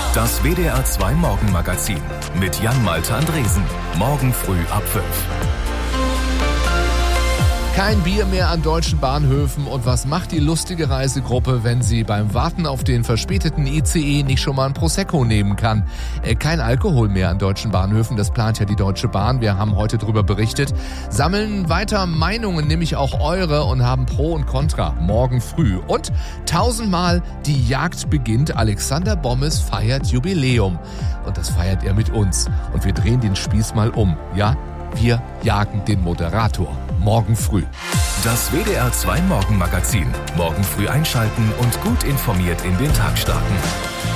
Das WDR 2 Morgenmagazin mit Jan-Malte Andresen. Morgen früh ab 5. Kein Bier mehr an deutschen Bahnhöfen. Und was macht die lustige Reisegruppe, wenn sie beim Warten auf den verspäteten ICE nicht schon mal ein Prosecco nehmen kann? Kein Alkohol mehr an deutschen Bahnhöfen, das plant ja die Deutsche Bahn. Wir haben heute darüber berichtet. Sammeln weiter Meinungen, nämlich auch eure, und haben Pro und Contra morgen früh. Und 1000-mal die Jagd beginnt. Alexander Bommes feiert Jubiläum. Und das feiert er mit uns. Und wir drehen den Spieß mal um. Ja, wir jagen den Moderator. Morgen früh. Das WDR 2 Morgenmagazin. Morgen früh einschalten und gut informiert in den Tag starten.